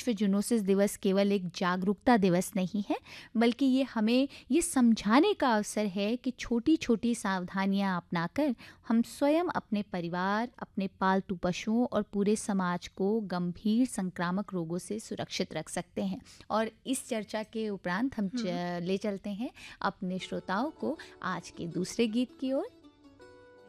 विश्व जूनोसिस दिवस केवल एक जागरूकता दिवस नहीं है, बल्कि ये हमें ये समझाने का अवसर है कि छोटी छोटी सावधानियां अपनाकर हम स्वयं, अपने परिवार, अपने पालतू पशुओं और पूरे समाज को गंभीर संक्रामक रोगों से सुरक्षित रख सकते हैं। और इस चर्चा के उपरांत हम हुँ। ले चलते हैं अपने श्रोताओं को आज के दूसरे गीत की ओर।